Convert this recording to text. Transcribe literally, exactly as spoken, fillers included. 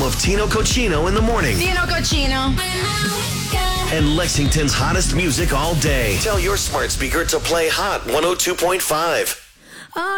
of Tino Cochino in the morning. Tino Cochino. And Lexington's hottest music all day. Tell your smart speaker to play Hot one oh two point five. Oh,